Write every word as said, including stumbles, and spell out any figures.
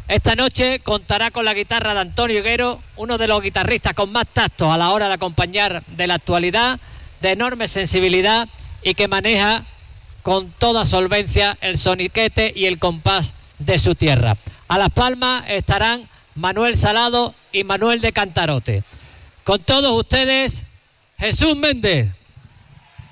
Esta noche contará con la guitarra de Antonio Higuero, uno de los guitarristas con más tacto a la hora de acompañar de la actualidad, de enorme sensibilidad y que maneja con toda solvencia el soniquete y el compás de su tierra. A las palmas estarán Manuel Salado y Manuel de Cantarote. Con todos ustedes, Jesús Méndez.